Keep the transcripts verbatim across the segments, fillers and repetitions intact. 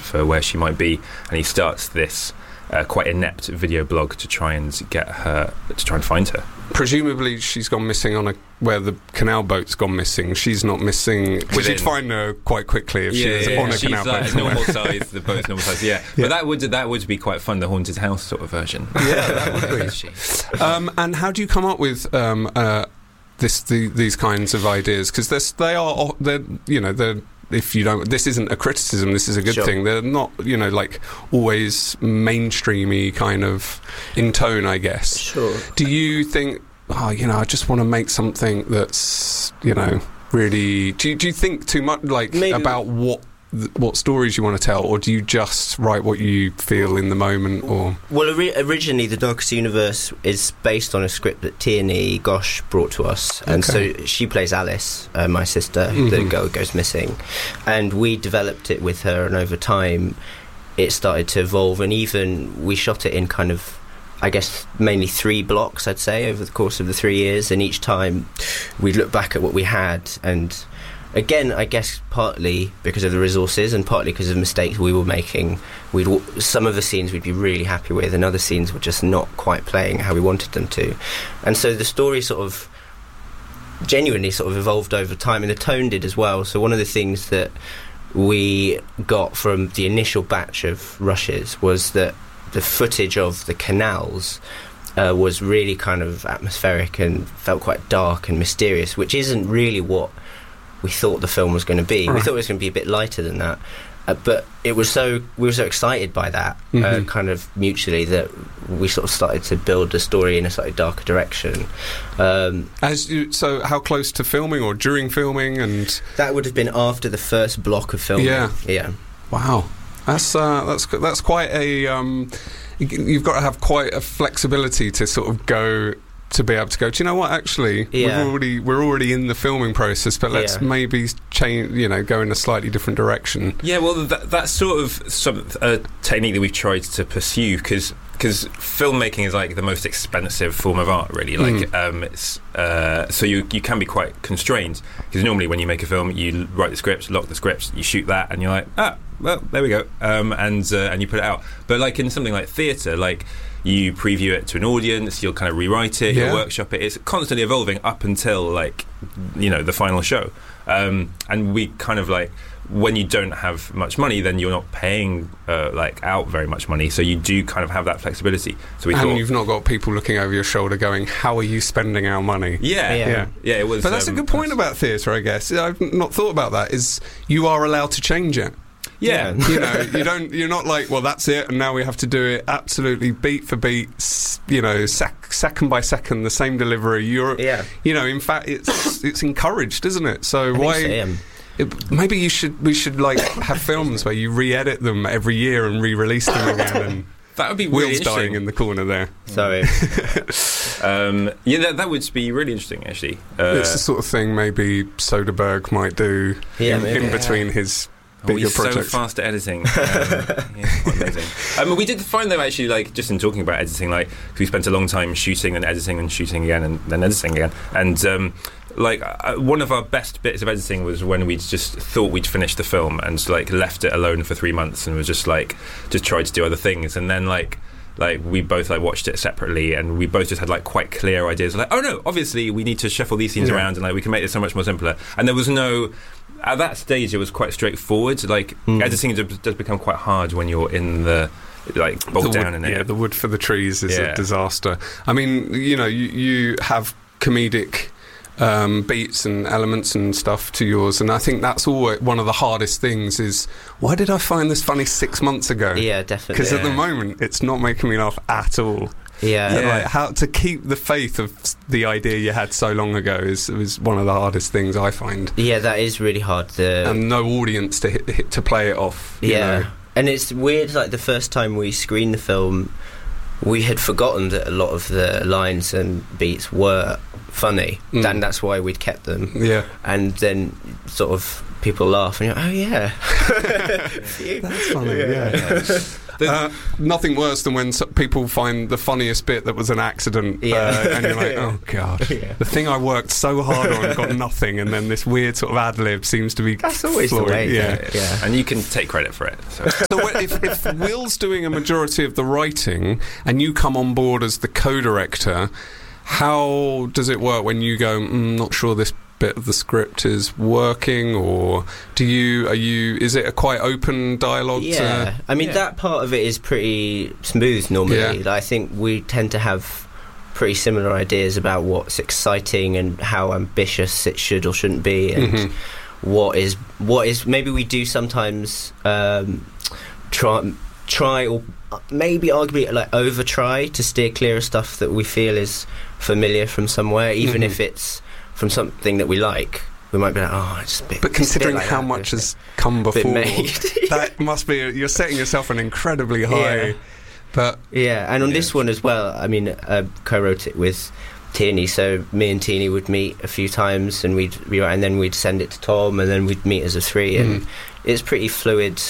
for where she might be, and he starts this uh, quite inept video blog to try and get her, to try and find her. Presumably she's gone missing on a where the canal boat's gone missing. She's not missing, because you'd find her quite quickly if yeah, she was yeah, on yeah. a She's canal like boat. normal size, the boat's normal size. Yeah. yeah, but that would that would be quite fun. The haunted house sort of version. Yeah, that would be. um, and how do you come up with um, uh, this the, these kinds of ideas? Because they are they're you know they're. If you don't, this isn't a criticism, this is a good sure. thing. They're not, you know, like always mainstreamy kind of in tone, I guess. Sure. Do you think, oh, you know, I just want to make something that's, you know, really... Do you, do you think too much, like, Maybe. about what what stories you want to tell, or do you just write what you feel in the moment? Or well, ori- originally the Darkest Universe is based on a script that Tierney Gosh brought to us, and okay. so she plays Alice, uh, my sister, mm-hmm. the girl who goes missing, and we developed it with her, and over time it started to evolve, and even we shot it in kind of, I guess, mainly three blocks, I'd say, over the course of the three years, and each time we'd look back at what we had, and again, I guess partly because of the resources and partly because of mistakes we were making. We'd some of the scenes we'd be really happy with, and other scenes were just not quite playing how we wanted them to. And so the story sort of genuinely sort of evolved over time, and the tone did as well. So one of the things that we got from the initial batch of rushes was that the footage of the canals uh, was really kind of atmospheric and felt quite dark and mysterious, which isn't really what we thought the film was going to be. Right. We thought it was going to be a bit lighter than that, uh, but it was so we were so excited by that, mm-hmm. uh, kind of mutually, that we sort of started to build the story in a slightly darker direction. Um, As you, so, how close to filming or during filming? And that would have been after the first block of filming. Yeah, yeah. Wow, that's uh, that's that's quite a. Um, you've got to have quite a flexibility to sort of go. To be able to go, do you know what? Actually, yeah. we're already we're already in the filming process, but let's yeah. maybe change. You know, go in a slightly different direction. Yeah, well, that, that's sort of some a technique that we've tried to pursue, because because filmmaking is like the most expensive form of art, really. Like, mm. um, it's uh, so you you can be quite constrained, because normally when you make a film, you write the script, lock the script, you shoot that, and you're like, ah, well, there we go, um, and uh, and you put it out. But like in something like theatre, like. You preview it to an audience, you'll kind of rewrite it, yeah. you'll workshop it. It's constantly evolving up until, like, you know, the final show. Um, and we kind of, like, when you don't have much money, then you're not paying, uh, like, out very much money. So you do kind of have that flexibility. So we and thought, you've not got people looking over your shoulder going, how are you spending our money? Yeah, yeah. Yeah, yeah it was. But that's um, a good point about theatre, I guess. I've not thought about that, is you are allowed to change it. Yeah, you know, you don't. You're not like, well, that's it, and now we have to do it absolutely beat for beat. You know, sec- second by second, the same delivery. You're, yeah. You know, in fact, it's it's encouraged, isn't it? So I why? Think so, yeah. it, maybe you should. We should like have films where you re-edit them every year and re-release them again. And that would be really Will's interesting. dying in the corner there. Sorry. um, yeah, that, that would be really interesting, actually. Uh, it's the sort of thing maybe Soderbergh might do yeah, in, maybe, in between yeah. his. Oh, he's projects. so fast at editing. Um, yeah, quite amazing. Um, we did find, though, actually, like, just in talking about editing, like, we spent a long time shooting and editing and shooting again and then editing again. And, um, like, uh, one of our best bits of editing was when we just thought we'd finished the film and, like, left it alone for three months and was just, like, just tried to do other things. And then, like, like we both like watched it separately, and we both just had like quite clear ideas. Like, oh no, obviously we need to shuffle these scenes yeah. around, and like we can make this so much more simpler. And there was no. At that stage, it was quite straightforward. Like mm. editing does, does become quite hard when you're in the like bogged down wood, in it. Yeah, the wood for the trees is yeah. a disaster. I mean, you know, you, you have comedic um, beats and elements and stuff to yours, and I think that's always one of the hardest things. Is why did I find this funny six months ago? Yeah, definitely. Because yeah. at the moment, it's not making me laugh at all. Yeah, yeah. Like, how to keep the faith of the idea you had so long ago is was one of the hardest things I find. Yeah, that is really hard. The and no audience to hit, hit to play it off. You yeah, know. And it's weird. Like the first time we screened the film, we had forgotten that a lot of the lines and beats were funny, mm. and that's why we'd kept them. Yeah, and then sort of people laugh, and you're, oh yeah, that's funny. Yeah. yeah. Uh, nothing worse than when so- people find the funniest bit that was an accident, Yeah. uh, and you're like, oh god, Yeah. the thing I worked so hard on got nothing, and then this weird sort of ad lib seems to be. That's always flawed. the way. Yeah. Yeah, yeah. And you can take credit for it. So. So what- if, if Will's doing a majority of the writing, and you come on board as the co-director, how does it work when you go, mm, not sure this bit of the script is working, or do you are you is it a quite open dialogue? Yeah, to, I mean Yeah. that part of it is pretty smooth normally. Yeah. Like, I think we tend to have pretty similar ideas about what's exciting and how ambitious it should or shouldn't be, and Mhm. what is what is maybe we do sometimes um, try try or maybe arguably like over try to steer clear of stuff that we feel is familiar from somewhere, even Mhm. if it's from something that we like. We might be like, oh, it's a bit. But it's a bit considering like how that, much isn't has come it? Bit before, made. that must be you're setting yourself an incredibly high. Yeah. But Yeah, and on Yeah. this one as well, I mean, I co-wrote it with Tierney, so me and Tierney would meet a few times, and we'd rewrite, and then we'd send it to Tom, and then we'd meet as a three, and Mm. it's pretty fluid,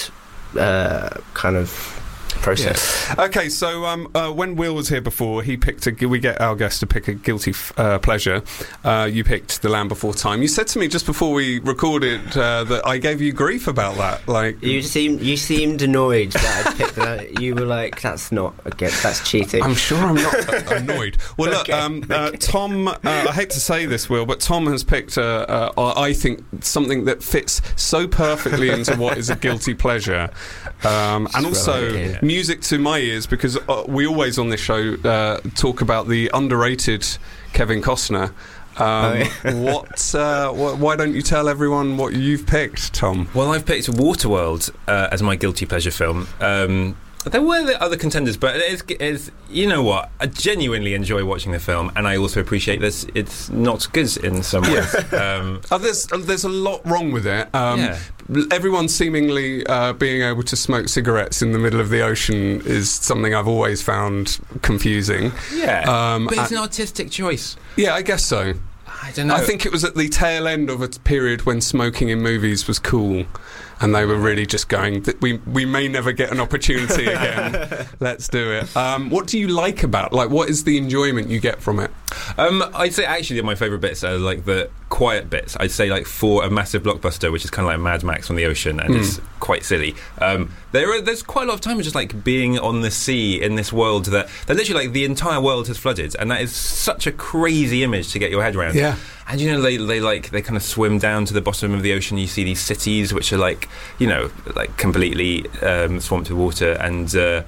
uh, kind of process. okay, so um, uh, when Will was here before, he picked a. We get our guest to pick a guilty f- uh, pleasure. Uh, you picked The Land Before Time. You said to me just before we recorded uh, that I gave you grief about that. Like You seemed you seemed annoyed that I picked that. You were like, "That's not again. That's cheating." I'm sure I'm not uh, annoyed. Well, look, Okay, um, uh, okay. Tom. Uh, I hate to say this, Will, but Tom has picked, uh, uh, I think, something that fits so perfectly into what is a guilty pleasure, um, and also Right, yeah. music to my ears, because uh, we always on this show uh, talk about the underrated Kevin Costner. Um, Oh, yeah. what? Uh, wh- why don't you tell everyone what you've picked, Tom? Well, I've picked Waterworld uh, as my guilty pleasure film. Um, there were the other contenders, but it's, it's, you know what? I genuinely enjoy watching the film, and I also appreciate this. It's not good in some ways. um, Uh, there's uh, there's a lot wrong with it. Um, Yeah. Everyone seemingly uh, being able to smoke cigarettes in the middle of the ocean is something I've always found confusing. yeah, Um, but it's and- an artistic choice. Yeah, I guess so. I don't know. I think it was at the tail end of a t- period when smoking in movies was cool, and they were really just going, "Th- we we may never get an opportunity again. Let's do it." Um, what do you like about? Like, what is the enjoyment you get from it? Um, I'd say actually my favourite bits are like the quiet bits. I'd say like for a massive blockbuster, which is kind of like Mad Max on the ocean, and Mm. it's quite silly. Um, there are there's quite a lot of time just like being on the sea in this world that that literally like the entire world has flooded, and that is such a crazy image to get your head around. Yeah. And you know they they like they kind of swim down to the bottom of the ocean. You see these cities which are like you know like completely um, swamped with water, and uh,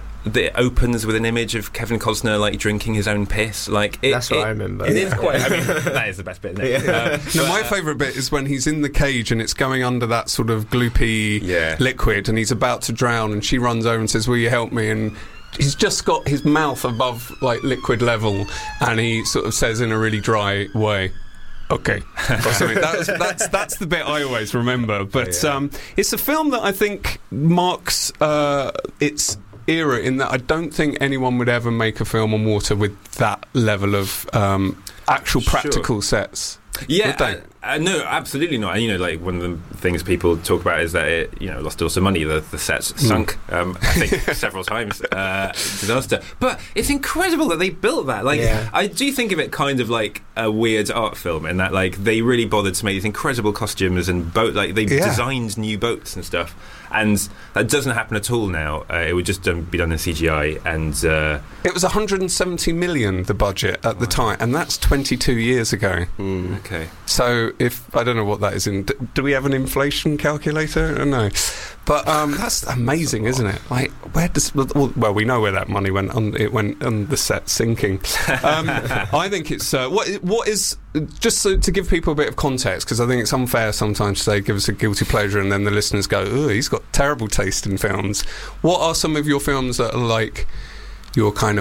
it opens with an image of Kevin Costner like drinking his own piss. Like it, That's what it- I remember. It is Yeah. quite. I mean, that is the best bit. Isn't it? Yeah. Uh, No, but, my uh, favourite bit is when he's in the cage and it's going under that sort of gloopy Yeah. liquid, and he's about to drown, and she runs over and says, "Will you help me?" And he's just got his mouth above like liquid level, and he sort of says in a really dry way, "Okay," or something. That's, that's that's the bit I always remember. But Yeah. um, it's a film that I think marks uh, its era in that I don't think anyone would ever make a film on water with that level of um, actual Sure. practical sets. Yeah, Would they? uh, uh, no, absolutely not. And, you know, like one of the things people talk about is that it, you know, lost also money. The, the sets sunk, um, I think, several times. Uh, disaster. But it's incredible that they built that. Like, Yeah. I do think of it kind of like a weird art film, in that like they really bothered to make these incredible costumes and boat. Like they Yeah. designed new boats and stuff. And that doesn't happen at all now. Uh, it would just um, be done in C G I. And uh, It was one hundred seventy million the budget at the time, and that's twenty-two years ago. Mm. okay. So if I don't know what that is in, d- do we have an inflation calculator? I don't know, but um, that's amazing, isn't it? Like, where does well, well we know where that money went on. It went on the set sinking. Um, I think it's uh, what what is just so, to give people a bit of context, because I think it's unfair sometimes to say give us a guilty pleasure and then the listeners go, "Oh, he's got terrible taste in films." What are some of your films that are like your kind of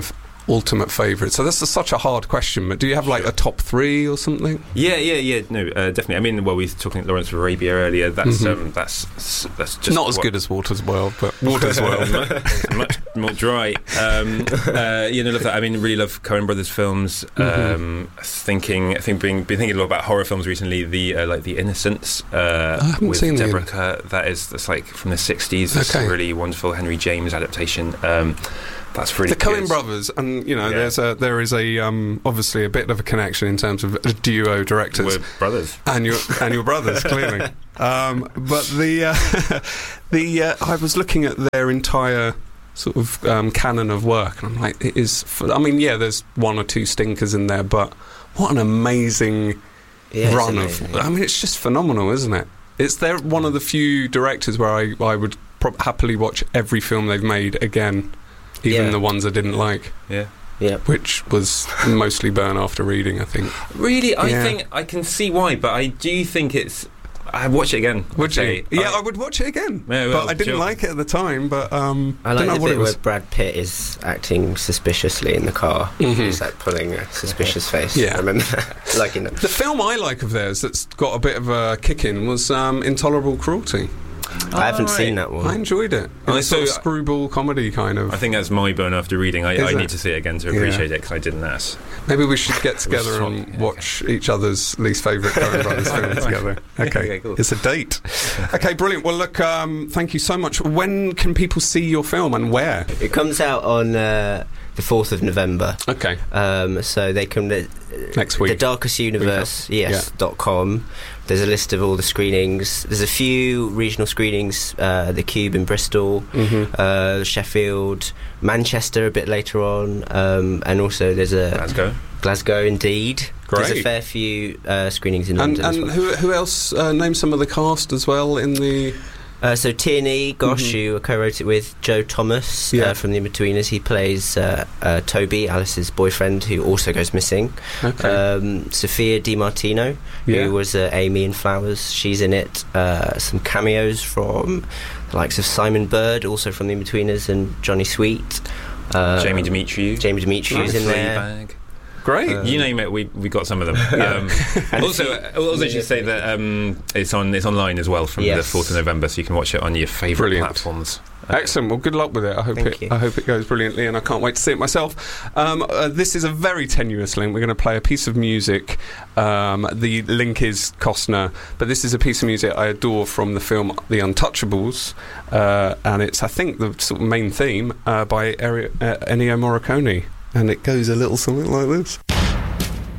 ultimate favourite? So this is such a hard question, but do you have like Sure. a top three or something? Yeah, yeah, yeah. No, uh, definitely. I mean, well, we were talking Lawrence of Arabia earlier. That's Mhm. um, that's that's just Not as what- good as Water's World, but Water's World. It's much more dry. Um, uh, you know, love that. I mean, really love Coen Brothers films. Um, thinking, I think, being been thinking a lot about horror films recently. The uh, like The Innocents uh, I haven't with seen The Deborah In- Kerr. That is that's like from the sixties. It's Okay. a really wonderful Henry James adaptation. Um, that's really The Coen good. Brothers, and you know, Yeah. there's a there is a um, obviously a bit of a connection in terms of a duo directors. We're brothers. and your and your brothers clearly. Um, but the uh, the uh, I was looking at their entire sort of um, canon of work, and I'm like, it is. F- I mean, yeah, there's one or two stinkers in there, but what an amazing Yeah, it's run amazing. of. I mean, it's just phenomenal, isn't it? It's they're one of the few directors where I I would pro- happily watch every film they've made again, even Yeah. the ones I didn't like, Yeah. Yeah. which was mostly Burn After Reading, I think. Really, I Yeah. think I can see why, but I do think it's. I watch it again. Would I'd you? say. Yeah, I, I- would watch it again. Yeah, well, but I didn't sure. like it at the time. But um, I like don't know the what bit it where was. Brad Pitt is acting suspiciously in the car. Mhm. He's like pulling a suspicious face. Yeah. I remember that. Liking it. The film I like of theirs that's got a bit of a kick in was um, Intolerable Cruelty. I haven't Alright. seen that one. I enjoyed it. Oh, It's sort of so- screwball comedy kind of. I think that's my burn after reading. I, Is I it? need to see it again to Yeah. appreciate it because I didn't ask. Maybe we should get together swap- and yeah, watch each other's least favourite Coen Brothers films together. Okay, Okay, cool. it's a date. Okay, brilliant. Well, look, um, thank you so much. When can people see your film and where? It comes out on uh, the fourth of November. Okay, Um, so they can. Uh, next week. The Darkest Universe, yes, Yeah. dot com. There's a list of all the screenings. There's a few regional screenings, uh, the Cube in Bristol, Mhm. uh, Sheffield, Manchester a bit later on, um, and also there's a Let's go. Glasgow, indeed. There's a Great. fair few uh, screenings in And, London as and well. who, who else? Uh, name some of the cast as well in the. Uh, so Tierney Gosh, Mhm. who co-wrote it with Joe Thomas Yeah. uh, from The Inbetweeners. He plays uh, uh, Toby, Alice's boyfriend, who also goes missing. Okay. Um, Sophia Di Martino, Yeah. who was uh, Amy in Flowers. She's in it. Uh, some cameos from the likes of Simon Bird, also from The Inbetweeners, and Johnny Sweet. Uh, Jamie Demetriou. Jamie Demetriou's in there. Fleabag. Great. uh, You name it, we we got some of them. Um, And also, a I few- also should say that um, it's on it's online as well from Yes. the fourth of November, so you can watch it on your favourite Brilliant. platforms. Uh, Excellent. Well, good luck with it. I hope Thank it. you. I hope it goes brilliantly, and I can't wait to see it myself. Um, uh, this is a very tenuous link. We're going to play a piece of music. Um, the link is Costner, but this is a piece of music I adore from the film The Untouchables, uh, and it's I think the sort of main theme uh, by Eri- uh, Ennio Morricone, and it goes a little something like this.